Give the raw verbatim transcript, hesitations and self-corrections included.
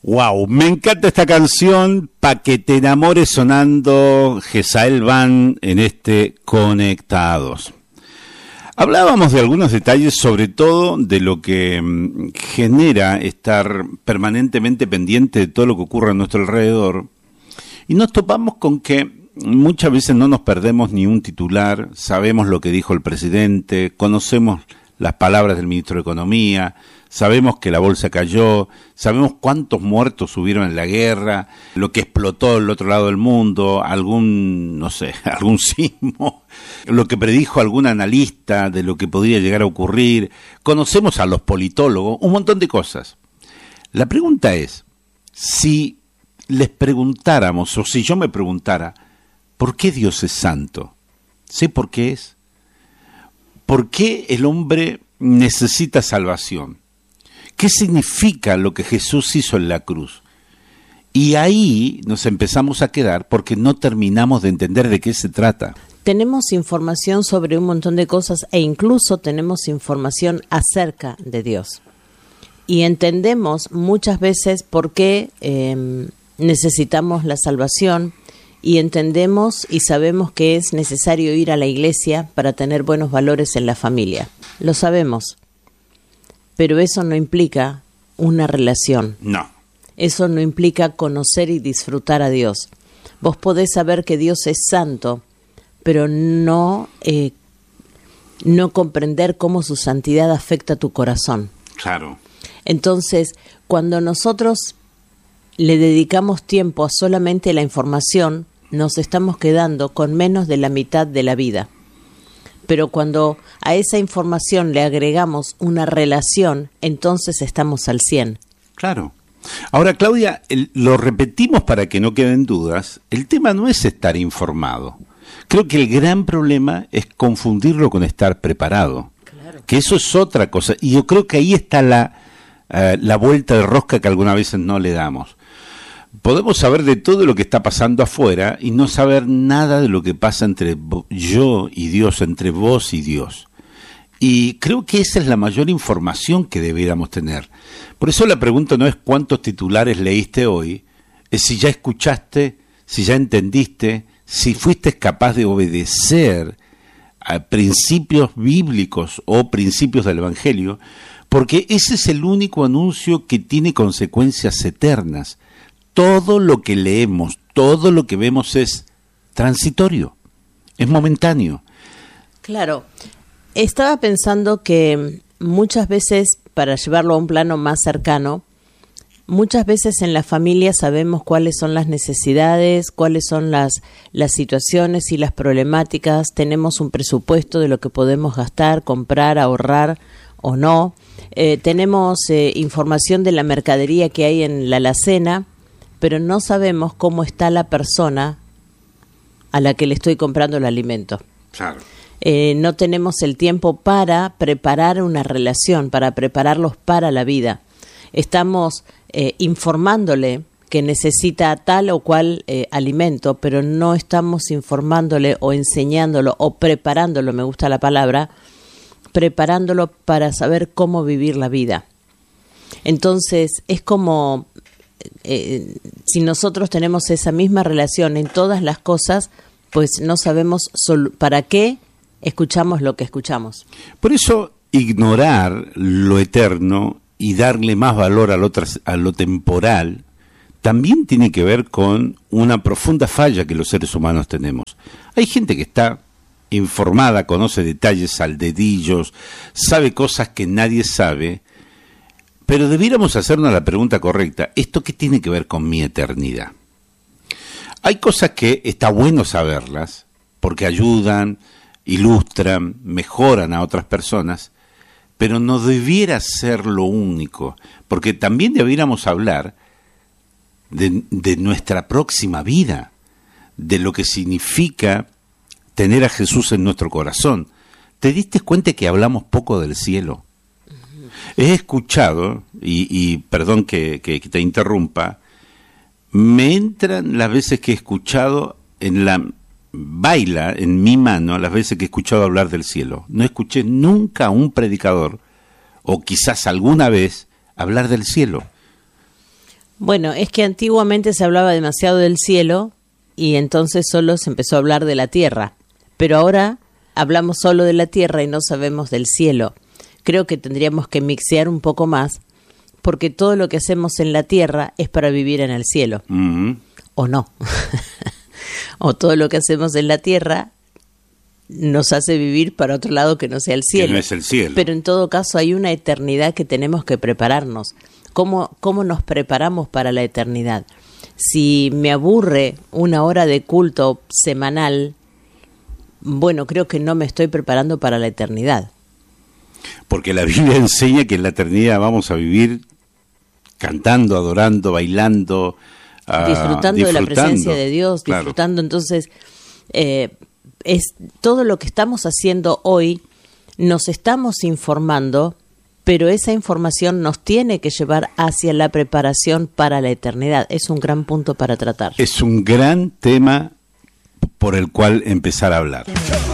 Wow, me encanta esta canción, Pa' que te enamores, sonando Gesael Van en este Conectados. Hablábamos de algunos detalles, sobre todo de lo que mm, genera estar permanentemente pendiente de todo lo que ocurre a nuestro alrededor, y nos topamos con que muchas veces no nos perdemos ni un titular, sabemos lo que dijo el presidente, conocemos las palabras del ministro de Economía, sabemos que la bolsa cayó, sabemos cuántos muertos hubieron en la guerra, lo que explotó del otro lado del mundo, algún, no sé, algún sismo, lo que predijo algún analista de lo que podría llegar a ocurrir, conocemos a los politólogos, un montón de cosas. La pregunta es, si les preguntáramos, o si yo me preguntara, ¿por qué Dios es santo? ¿Sé por qué es? ¿Por qué el hombre necesita salvación? ¿Qué significa lo que Jesús hizo en la cruz? Y ahí nos empezamos a quedar porque no terminamos de entender de qué se trata. Tenemos información sobre un montón de cosas e incluso tenemos información acerca de Dios. Y entendemos muchas veces por qué eh, necesitamos la salvación, y entendemos y sabemos que es necesario ir a la iglesia para tener buenos valores en la familia. Lo sabemos. Pero eso no implica una relación. No. Eso no implica conocer y disfrutar a Dios. Vos podés saber que Dios es santo, pero no, eh, no comprender cómo su santidad afecta tu corazón. Claro. Entonces, cuando nosotros le dedicamos tiempo a solamente la información, nos estamos quedando con menos de la mitad de la vida. Pero cuando a esa información le agregamos una relación, entonces estamos al cien. Claro. Ahora, Claudia, el, lo repetimos para que no queden dudas, el tema no es estar informado. Creo que el gran problema es confundirlo con estar preparado. Claro. Que eso es otra cosa. Y yo creo que ahí está la, uh, la vuelta de rosca que algunas veces no le damos. Podemos saber de todo lo que está pasando afuera y no saber nada de lo que pasa entre yo y Dios, entre vos y Dios. Y creo que esa es la mayor información que debiéramos tener. Por eso la pregunta no es cuántos titulares leíste hoy, es si ya escuchaste, si ya entendiste, si fuiste capaz de obedecer a principios bíblicos o principios del Evangelio, porque ese es el único anuncio que tiene consecuencias eternas. Todo lo que leemos, todo lo que vemos es transitorio, es momentáneo. Claro, estaba pensando que muchas veces, para llevarlo a un plano más cercano, muchas veces en la familia sabemos cuáles son las necesidades, cuáles son las, las situaciones y las problemáticas, tenemos un presupuesto de lo que podemos gastar, comprar, ahorrar o no, eh, tenemos eh, información de la mercadería que hay en la alacena, pero no sabemos cómo está la persona a la que le estoy comprando el alimento. Claro. Eh, no tenemos el tiempo para preparar una relación, para prepararlos para la vida. Estamos eh, informándole que necesita tal o cual eh, alimento, pero no estamos informándole o enseñándolo o preparándolo, me gusta la palabra, preparándolo para saber cómo vivir la vida. Entonces, es como... Eh, si nosotros tenemos esa misma relación en todas las cosas, pues no sabemos sol- para qué escuchamos lo que escuchamos. Por eso, ignorar lo eterno y darle más valor a lo, tras- a lo temporal también tiene que ver con una profunda falla que los seres humanos tenemos. Hay gente que está informada, conoce detalles al dedillo, sabe cosas que nadie sabe, pero debiéramos hacernos la pregunta correcta, ¿esto qué tiene que ver con mi eternidad? Hay cosas que está bueno saberlas, porque ayudan, ilustran, mejoran a otras personas, pero no debiera ser lo único, porque también debiéramos hablar de, de nuestra próxima vida, de lo que significa tener a Jesús en nuestro corazón. ¿Te diste cuenta que hablamos poco del cielo? He escuchado, y, y perdón que, que, que te interrumpa, me entran las veces que he escuchado en la baila en mi mano, las veces que he escuchado hablar del cielo. No escuché nunca a un predicador, o quizás alguna vez, hablar del cielo. Bueno, es que antiguamente se hablaba demasiado del cielo y entonces solo se empezó a hablar de la tierra, pero ahora hablamos solo de la tierra y no sabemos del cielo. Creo que tendríamos que mixear un poco más, porque todo lo que hacemos en la tierra es para vivir en el cielo, Mm-hmm. o no. O todo lo que hacemos en la tierra nos hace vivir para otro lado que no sea el cielo. Que no es el cielo. Pero en todo caso hay una eternidad que tenemos que prepararnos. ¿Cómo, cómo nos preparamos para la eternidad? Si me aburre una hora de culto semanal, bueno, creo que no me estoy preparando para la eternidad. Porque la Biblia enseña que en la eternidad vamos a vivir cantando, adorando, bailando, uh, disfrutando, disfrutando de la presencia de Dios, claro. disfrutando. Entonces, eh, es todo lo que estamos haciendo hoy, nos estamos informando, pero esa información nos tiene que llevar hacia la preparación para la eternidad. Es un gran punto para tratar. Es un gran tema por el cual empezar a hablar.